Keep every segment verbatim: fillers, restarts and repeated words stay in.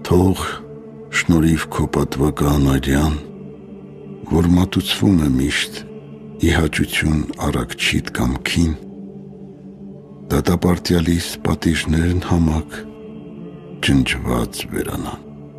Թող շնորհիվ քո պատվական արյան, որ մատուցվում է միշտ ի հաճություն առաքչիդ կամքին, դատապարտյալիս պատիժներն համակ ջնջված վերանան,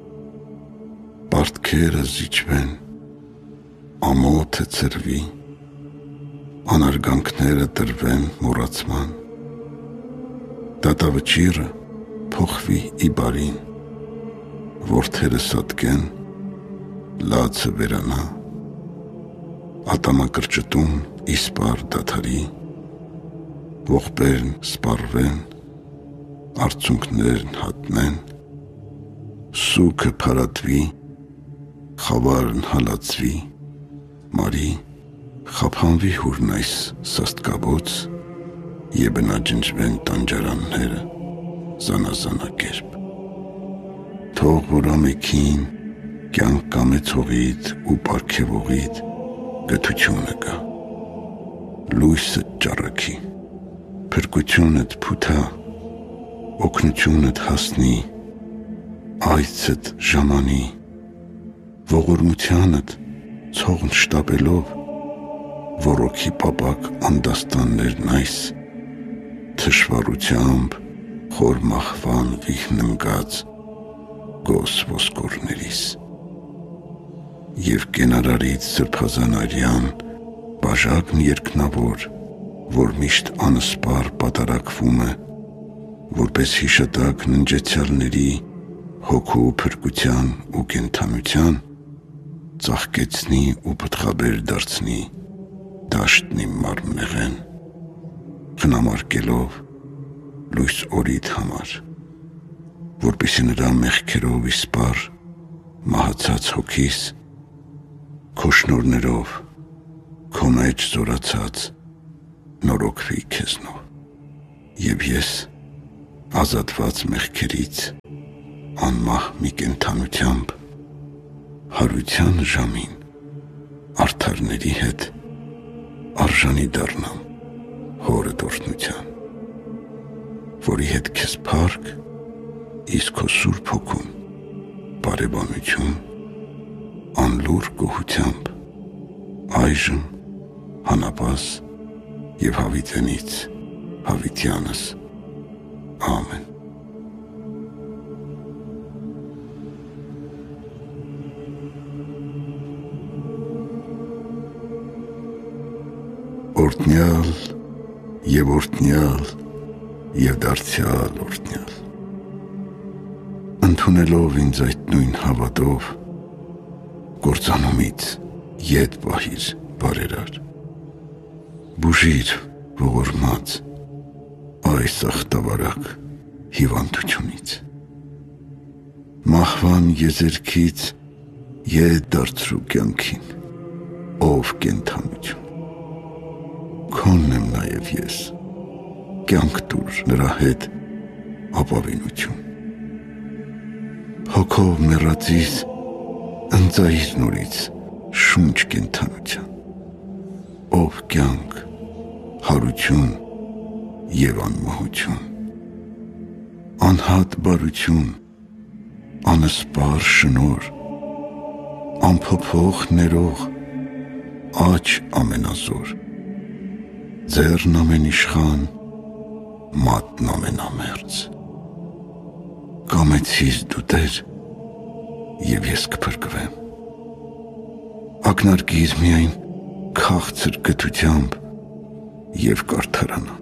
պարտքերը զիջվեն, ամոթը ծրվի, անարգանքները տրվեն մոռացման, դատավճիռը փոխվի ի բարին, որդերը սատկեն, լացը վերանա, ատամակրճտում իսպար դադարի, ողբերն սպառվեն, արցունքներն հատնեն, սուքը փարատվի, խավարն հալածվի, մարի խափանվի հուրն այս սաստկաբոց, եբնաջնջվեն տանջարանները զանազանակերպ։ Թող որ ամեքին կյանք կամեցողիդ ու պարգևողիդ գթությունը կա, լույսը ճառագի, փրկությունդ փութա, օգնությունդ հասնի, այցդ ժամանի, ողորմությանդ ցողն շտապելով, ոռոգի պապակ անդաստաններն այս, թշվառությամբ խոր մահվան վիհն ընկած գոս ոսկորներիս, և կենարարից սրբազան արյան բաժակն երկնավոր, որ միշտ անսպար պատարակվում է, որպես հիշատակ ննջեցյալների հոգու փրկության ու կենդանության, ծաղկեցնի ու պտղաբեր դարձնի դաշտն իմ մարմնեղեն, խնամարկելով լույս օրիդ համար, որպեսզի նրա մեղքերով իսպար մահացած հոգիս, քո շնորհներով, քո մեջ զորացած նորոգվի քեզնով, և ես ազատված մեղքերից անմահ մի կենդանությամբ հարության ժամին արդարների հետ արժանի դառնամ հորդ օրհնության, որի հետ քեզ փառք, իսկ քո Սուրբ Հոգուն բարեբանություն անլուր գոհությամբ այժմ հանապաս և հավիտենից հավիտյանս ամեն։ Օրհնյալ և օրհնյալ և դարձյալ օրհնյալ, ընդունելով ինձ այդ նույն հավատով, կործանումից ետ պահիր բարերար, բուժիր ողորմած այս ախտավարակ հիվանդությունից, մահվան եզերքից ետ դարձրու կյանքին, ով կենդանություն, քոնն եմ նաև ես, կյանք տուր նրա հետ ապավինություն, հոգով մեռածիս ընծայիր նորից շունչ կենդանության, ով կյանք, հարություն և անմահություն, անհատ բարություն, անսպար շնոր, անփոփոխ ներող, աջ ամենազոր, ձեռն ամենիշխան, մատն ամենամերձ, կամեցիր դու Տեր, և ես կփրկվեմ, ակնարկիր միայն քաղցր գթությամբ և կարդարանամ,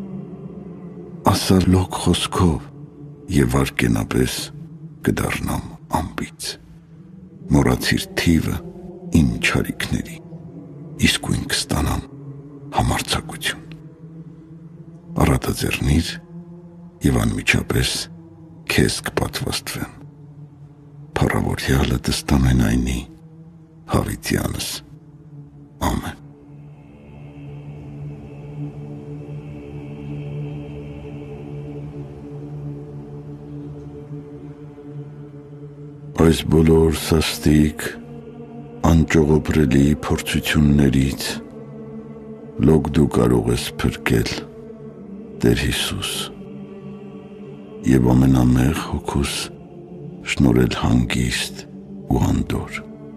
ասալոկ խոսքով և վարկենապես կդառնամ ամբից, մոռացիր թիվը իմ չարիքների, իսկույն կստանամ համարձակություն, առատաձեռնիր և անմիջապես քեզ կպատվաստվեմ, փառավորյալը տստամենայնի հավիտյանս ամեն։ Այս բոլոր սաստիկ անճողոպրելի փորձություններից լոկ դու կարող ես փրկել, Տեր Հիսուս, և ամենամեղ հոգուս շնորհել հանգիստ ու անդոր։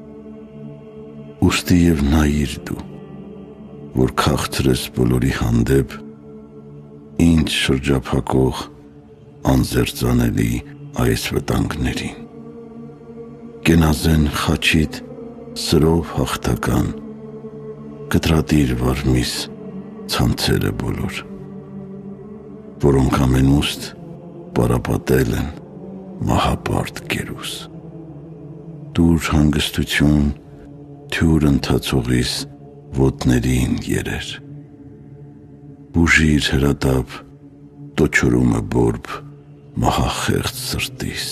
Ուստի և նայիր դու, որ քաղցրես բոլորի հանդեպ, ինձ շրջափակող անզերծանելի այս վտանգներին։ Կենազեն խաչիդ սրով հաղթական, կտրատիր վարմիս ցանցերը բոլոր, որոնք ամենուստ պարապատել են մահապարտ կերուս։ Դուր հանգստություն թյուր ընթացողիս ոտներին երեր, բուժիր հրատապ տոչորումը բորբ մահախեղծ սրտիս,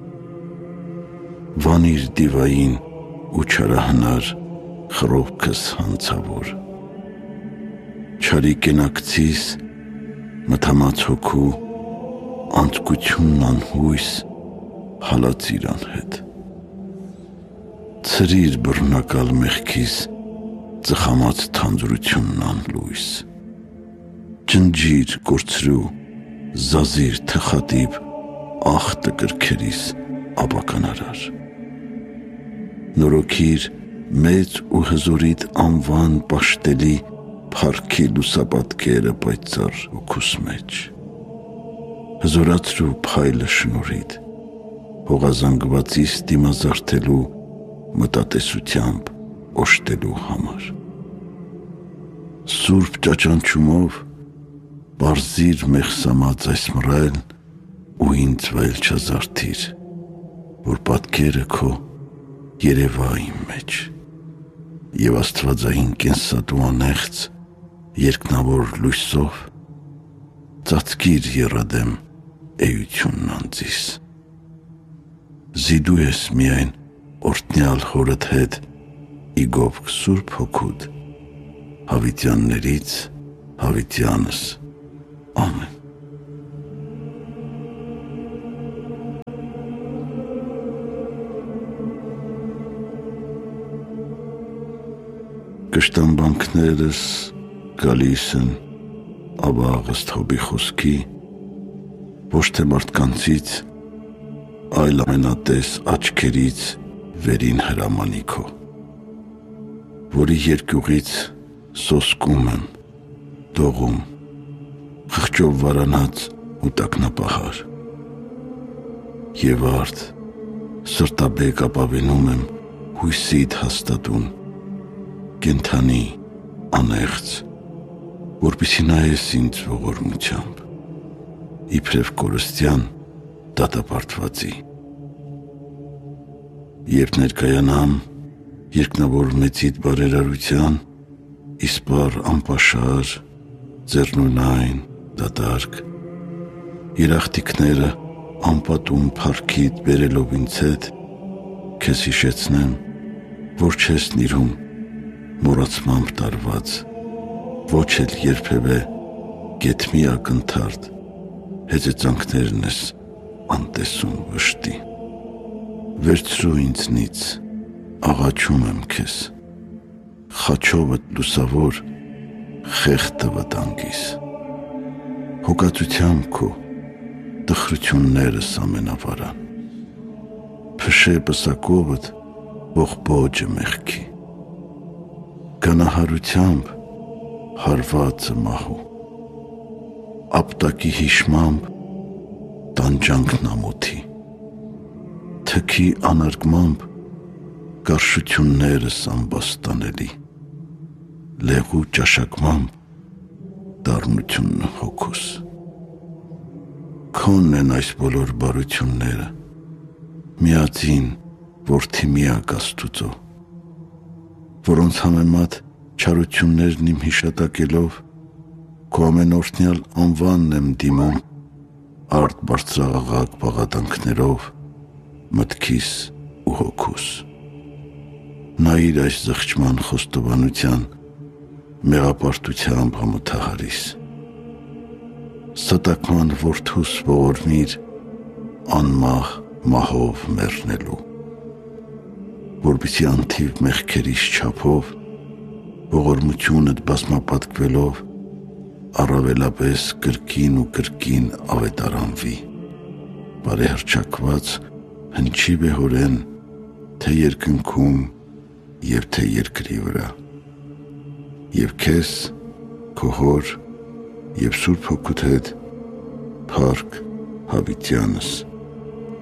վանիր դիվային ու չարահնար խռովքս հանցավոր, չարի կենակցիս մթամած հոգու անձկությունն անհույս հալածիր անհետ, ցրիր բռնակալ մեղքիս ծխամած թանձրությունն անլույս, ջնջիր կորցրու զազիր թխատիպ ախտը կրքերիս ապականարար, նորոգիր մեծ ու հզորիդ անվան պաշտելի փառքի լուսապատկերը պայծառ հոգուս մեջ, հզորացրու փայլը շնորհիդ հողազանգվածիս դիմազարդելու մտատեսությամբ օժտելու համար, սուրբ ճաճանչումով բարձիր մեղսամած այս մռայլն ու ինձ վայել չազարդիր, որ պատկերը քո երևա իմ մեջ և աստվածային կենսատու անեղծ երկնավոր լույսով ծածկիր եռադեմ էությունն անձիս, զիդու ես միայն օրհնյալ հորդ հետ ի գովք սուրբ հոգուդ, հավիտյաններից հավիտյանս, ամեն։ Կշտամբանքներս գալիս են աբաղ հոբի խոսքի, ոչ թե մարդկանցից, այլ ամենատես աչքերից վերին հրամանիքո, որի երկյուղից սոսկում եմ, դողում, խղճով վարանած ու տակնապահար, և արդ սրտաբեկ ապավենում եմ հույսիդ հաստատուն, կենթանի, անեղծ, որպեսզի նայես ինձ ողորմությամբ, իբրև կորստյան դատապարտվածի։ Երբ ներկայանամ երկնավոր մեծիդ բարերարության, իսպառ անպաշար, ձեռնունայն, դատարկ, երախտիկները անպատում փառքիդ բերելով ինձ հետ, քեզ հիշեցնեմ, որ չես նիրհում մոռացմամբ տարված, ոչ էլ երբևէ գեթմի ակնթարթ հեծեծանքներն ես անտեսում վշտի։ Վերցրու ինձնից, աղաչում եմ քեզ, խաչովդ լուսավոր խեղդը վտանգիս, հոգածությամբ քո տխրություններս ամենավարան, փշե պսակովդ ողբոջը մեղքի, գանահարությամբ հարվածը մահու, ապտակի հիշմամբ տանջանքն ամոթի, թքի անարգմամբ կարշություններս ամբաստանելի, լեղու ճաշակմամբ դառնությունն հոգուս։ Քոնն են այս բոլոր բարությունները, միածին որդի միակ Աստուծո, որոնց համեմատ չարություններն իմ հիշատակելով, քո ամենօրհնյալ անվանն եմ դիմում արդ բարձրաղաղակ բաղատանքներով մտքիս ու հոգուս։ Նայիր այս զղջման խոստովանության մեղապարտությամբ համոթահարիս, ստակման որդուս ողորմիր անմահ մահով մեռնելու, որպեսզի անթիվ մեղքերիս չափով ողորմությունդ բազմապատկվելով առավելապես կրկին ու կրկին ավետարանվի, բարեհռչակված հնչի վեհորեն, թե երկնքում և թե երկրի վրա, և քեզ, քո հոր և Սուրբ Հոգուդ հետ, փառք հավիտյանս